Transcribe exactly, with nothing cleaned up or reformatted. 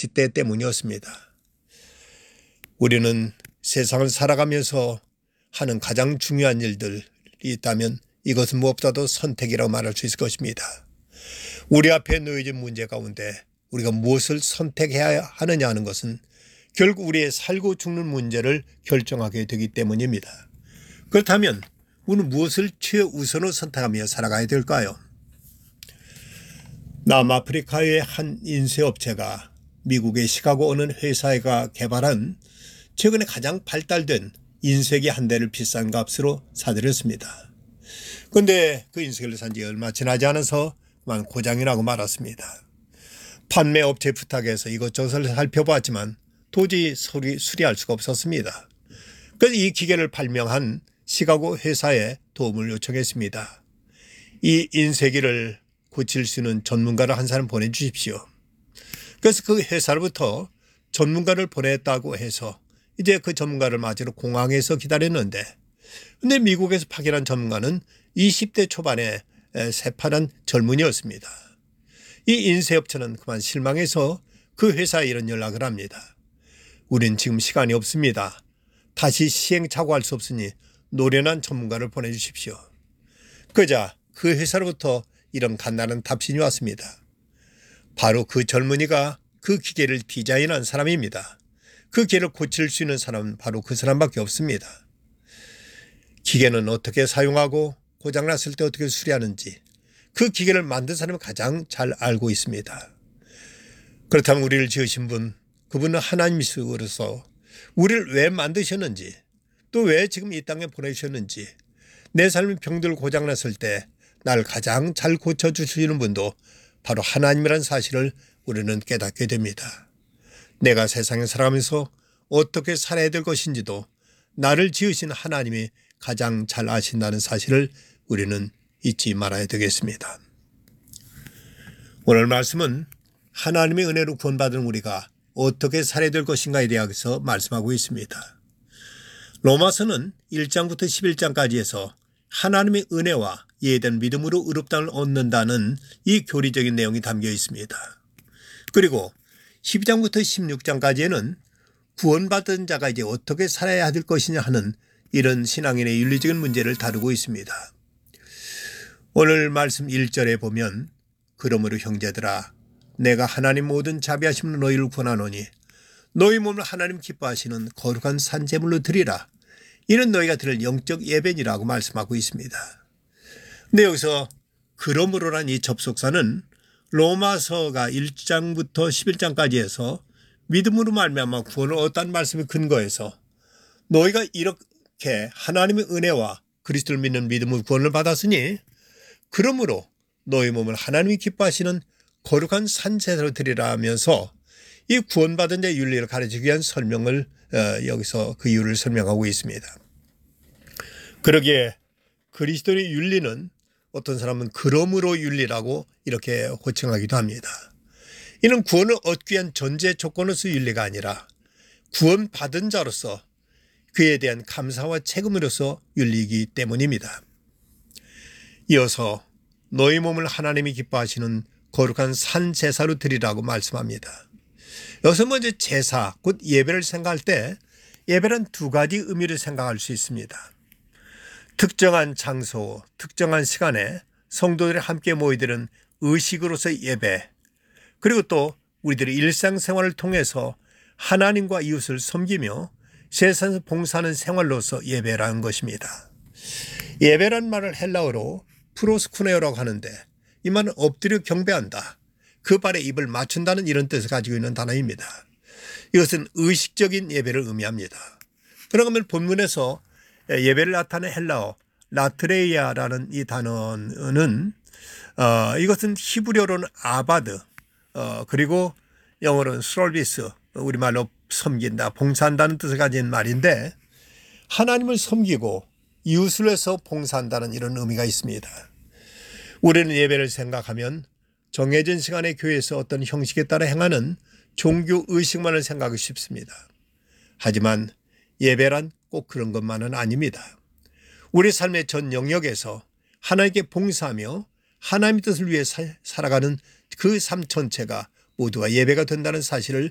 시대 때문이었습니다. 우리는 세상을 살아가면서 하는 가장 중요한 일들이 있다면 이것은 무엇보다도 선택이라고 말할 수 있을 것입니다. 우리 앞에 놓여진 문제 가운데 우리가 무엇을 선택해야 하느냐 하는 것은 결국 우리의 살고 죽는 문제를 결정하게 되기 때문입니다. 그렇다면 우리는 무엇을 최우선으로 선택하며 살아가야 될까요? 남아프리카의 한 인쇄업체가 미국의 시카고 어느 회사가 개발한 최근에 가장 발달된 인쇄기 한 대를 비싼 값으로 사들였습니다. 그런데 그 인쇄기를 산 지 얼마 지나지 않아서 그만 고장이 나고 말았습니다. 판매업체 부탁해서 이것저것 살펴보았지만 도저히 수리, 수리할 수가 없었습니다. 그래서 이 기계를 발명한 시카고 회사에 도움을 요청했습니다. 이 인쇄기를 고칠 수 있는 전문가를 한 사람 보내주십시오. 그래서 그 회사로부터 전문가를 보냈다고 해서 이제 그 전문가를 맞으러 공항에서 기다렸는데 근데 미국에서 파견한 전문가는 이십 대 초반의 새파란 젊은이였습니다. 이 인쇄업체는 그만 실망해서 그 회사에 이런 연락을 합니다. 우린 지금 시간이 없습니다. 다시 시행착오할 수 없으니 노련한 전문가를 보내주십시오. 그러자 그 회사로부터 이런 간단한 답신이 왔습니다. 바로 그 젊은이가 그 기계를 디자인한 사람입니다. 그 기계를 고칠 수 있는 사람은 바로 그 사람밖에 없습니다. 기계는 어떻게 사용하고 고장났을 때 어떻게 수리하는지 그 기계를 만든 사람이 가장 잘 알고 있습니다. 그렇다면 우리를 지으신 분, 그분은 하나님이시로서 우리를 왜 만드셨는지 또 왜 지금 이 땅에 보내셨는지 내 삶이 병들고 고장났을 때 날 가장 잘 고쳐주시는 분도 바로 하나님이라는 사실을 우리는 깨닫게 됩니다. 내가 세상에 살아가면서 어떻게 살아야 될 것인지도 나를 지으신 하나님이 가장 잘 아신다는 사실을 우리는 잊지 말아야 되겠습니다. 오늘 말씀은 하나님의 은혜로 구원받은 우리가 어떻게 살아야 될 것인가에 대해서 말씀하고 있습니다. 로마서는 일 장부터 십일 장까지 해서 하나님의 은혜와 이해된 믿음으로 의롭다함을 얻는다는 이 교리적인 내용이 담겨 있습니다. 그리고 십이 장부터 십육 장까지에는 구원받은 자가 이제 어떻게 살아야 될 것이냐 하는 이런 신앙인의 윤리적인 문제를 다루고 있습니다. 오늘 말씀 일 절에 보면 그러므로 형제들아 내가 하나님 모든 자비하심으로 너희를 권하노니 너희 몸을 하나님 기뻐하시는 거룩한 산제물로 드리라. 이는 너희가 드릴 영적 예배니라고 말씀하고 있습니다. 근데 여기서 그러므로란 이 접속사는 로마서가 일 장부터 십일 장까지 해서 믿음으로 말미암아 구원을 얻었다는 말씀에 근거해서 너희가 이렇게 하나님의 은혜와 그리스도를 믿는 믿음으로 구원을 받았으니 그러므로 너희 몸을 하나님이 기뻐하시는 거룩한 산제사로 드리라 하면서 이 구원받은 자의 윤리를 가르치기 위한 설명을 여기서 그 이유를 설명하고 있습니다. 그러기에 그리스도의 윤리는 어떤 사람은 그러므로 윤리라고 이렇게 호칭하기도 합니다. 이는 구원을 얻기 위한 전제 조건으로서 윤리가 아니라 구원받은 자로서 그에 대한 감사와 책임으로서 윤리이기 때문입니다. 이어서 너희 몸을 하나님이 기뻐하시는 거룩한 산 제사로 드리라고 말씀합니다. 여기서 먼저 제사, 곧 예배를 생각할 때 예배는 두 가지 의미를 생각할 수 있습니다. 특정한 장소, 특정한 시간에 성도들이 함께 모이드는 의식으로서 예배, 그리고 또 우리들의 일상생활을 통해서 하나님과 이웃을 섬기며 세상에서 봉사하는 생활로서 예배라는 것입니다. 예배란 말을 헬라어로 프로스쿠네오라고 하는데 이 말은 엎드려 경배한다, 그 발에 입을 맞춘다는 이런 뜻을 가지고 있는 단어입니다. 이것은 의식적인 예배를 의미합니다. 그러면 본문에서 예배를 나타낸 헬라어 라트레이아라는 이 단어는 어, 이것은 히브리어로는 아바드, 어, 그리고 영어로는 스롤비스, 우리말로 섬긴다, 봉사한다는 뜻을 가진 말인데 하나님을 섬기고 이웃을 위해서 봉사한다는 이런 의미가 있습니다. 우리는 예배를 생각하면 정해진 시간에 교회에서 어떤 형식에 따라 행하는 종교 의식만을 생각하기 쉽습니다. 하지만 예배란 꼭 그런 것만은 아닙니다. 우리 삶의 전 영역에서 하나님께 봉사하며 하나님의 뜻을 위해 살아가는 그 삶 전체가 모두가 예배가 된다는 사실을